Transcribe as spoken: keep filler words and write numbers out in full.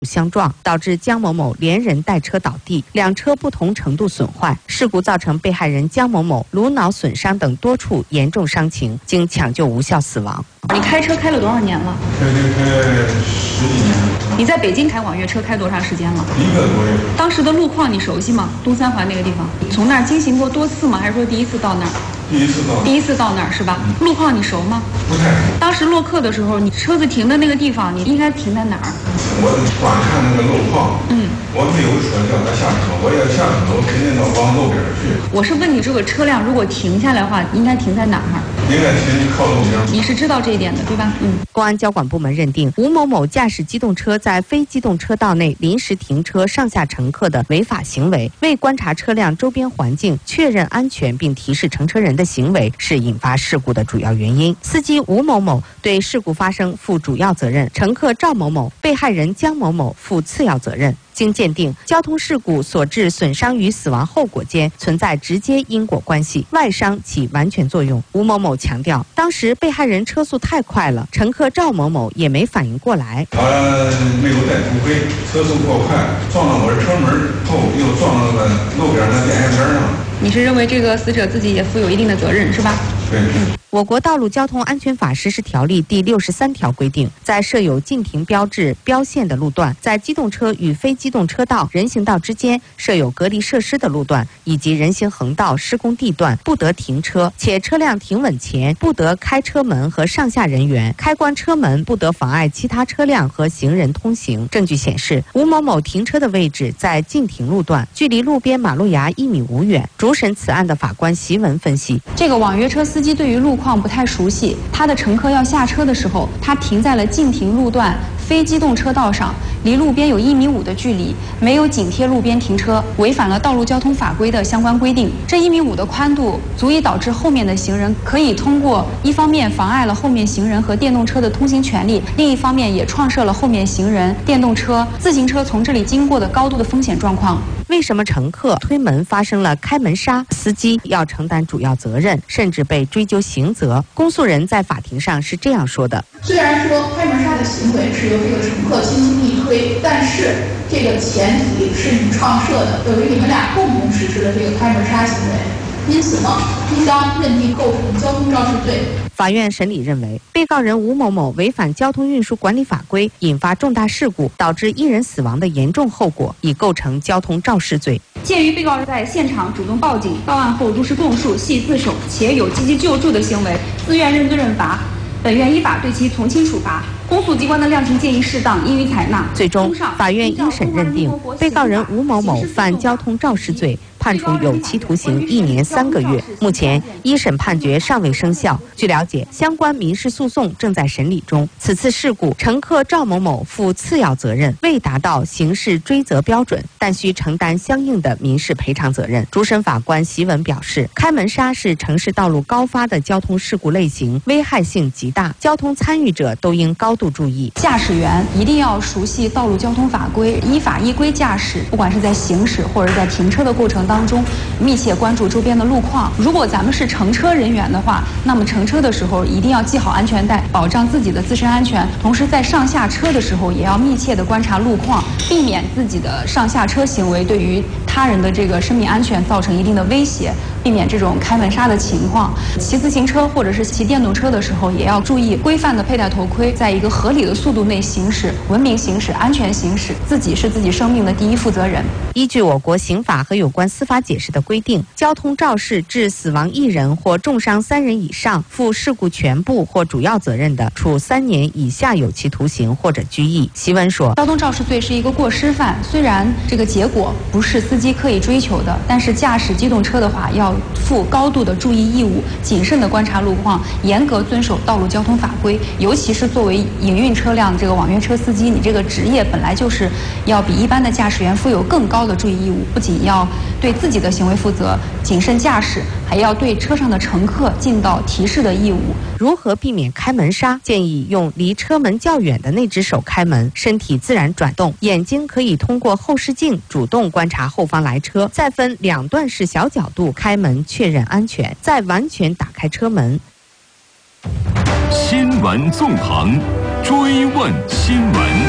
相撞，导致江某某连人带车倒地，两车不同程度损坏。事故造成被害人江某某颅脑损伤等多处严重伤情，经抢救无效死亡。 你开车开了多少年了？ 开车开十几年了。 你在北京开网约车开多长时间了？ 一个多月。 当时的路况你熟悉吗？东三环那个地方，从那儿经行过多次吗？还是说第一次到那儿？ 第一次到。 第一次到那儿是吧？嗯、路况你熟吗？ 不太熟。 当时落客的时候，你车子停的那个地方，你应该停在哪儿？ 我光看那个路况， 嗯， 我没有说叫他下车，我要下车，我肯定要往路边去。 我是问你，这个车辆如果停下来的话，应该停在哪儿？ 应该停靠路边。 你是知道这一点的，对吧？嗯。 公安交管部门认定，吴某某驾驶机动车在非机动车道内临时停车上下乘客的违法行为，未观察车辆周边环境、确认安全并提示乘车人的行为，是引发事故的主要原因。司机吴某某对事故发生负主要责任，乘客赵某某、被害人江某某负次要责任。经鉴定，交通事故所致损伤与死亡后果间存在直接因果关系，外伤起完全作用。吴某某强调，当时被害人车速太快了，乘客赵某某也没反应过来。 他没有带头盔，车速过快，撞到我的车门后，又撞到了路边的电线杆上。 你是认为这个死者自己也负有一定的责任，是吧？ 对。 嗯。 我国道路交通安全法实施条例第六十三条规定，在设有禁停标志、标线的路段，在机动车与非机动车道、人行道之间设有隔离设施的路段，以及人行横道施工地段，不得停车，且车辆停稳前不得开车门和上下人员，开关车门不得妨碍其他车辆和行人通行。证据显示，吴某某停车的位置在禁停路段，距离路边马路牙一米五远。主审此案的法官席文分析， 这个网约车司机对于路况不太熟悉，他的乘客要下车的时候，他停在了禁停路段非机动车道上，离路边有一米五的距离，没有紧贴路边停车，违反了道路交通法规的相关规定。这一米五的宽度足以导致后面的行人可以通过一方面妨碍了后面行人和电动车的通行权利，另一方面也创设了后面行人、电动车、自行车从这里经过的高度的风险状况。 为什么乘客推门发生了开门杀，司机要承担主要责任，甚至被追究刑责？公诉人在法庭上是这样说的： 虽然说开门杀的行为是由这个乘客轻轻一推，但是这个前提是你创设的，由于你们俩共同实施了这个开门杀行为，因此呢，应当认定构成交通肇事罪。 法院审理认为，被告人吴某某违反交通运输管理法规，引发重大事故，导致一人死亡的严重后果，已构成交通肇事罪。 鉴于被告人在现场主动报警，到案后如实供述，系自首，且有积极救助的行为，自愿认罪认罚，本院依法对其从轻处罚。公诉机关的量刑建议适当，应予采纳。 最终，法院一审认定，被告人吴某某犯交通肇事罪，判处有期徒刑一年三个月。目前一审判决尚未生效。据了解，相关民事诉讼正在审理中。此次事故，乘客赵某某负次要责任，未达到刑事追责标准，但需承担相应的民事赔偿责任。主审法官席文表示，开门杀是城市道路高发的交通事故类型，危害性极大，交通参与者都应高度注意。 驾驶员一定要熟悉道路交通法规，依法依规驾驶，不管是在行驶或者在停车的过程当中，密切关注周边的路况。如果咱们是乘车人员的话，那么乘车的时候一定要系好安全带，保障自己的自身安全。同时在上下车的时候也要密切的观察路况，避免自己的上下车行为对于他人的这个生命安全造成一定的威胁，避免这种开门杀的情况。骑自行车或者是骑电动车的时候，也要注意规范的佩戴头盔，在一个合理的速度内行驶，文明行驶，安全行驶，自己是自己生命的第一负责人。 依据我国刑法和有关司法解释的规定，交通肇事致死亡一人或重伤三人以上，负事故全部或主要责任的，处三年以下有期徒刑或者拘役。席文说， 交通肇事罪是一个过失犯，虽然这个结果不是司机刻意追求的，但是驾驶机动车的话要负高度的注意义务，谨慎的观察路况，严格遵守道路交通法规。尤其是作为营运车辆这个网约车司机，你这个职业本来就是要比一般的驾驶员负有更高的注意义务，不仅要对自己的行为负责，谨慎驾驶，还要对车上的乘客尽到提示的义务。 如何避免开门杀？建议用离车门较远的那只手开门，身体自然转动，眼睛可以通过后视镜主动观察后方来车，再分两段式小角度开门确认安全，再完全打开车门。 新闻纵横，追问新闻。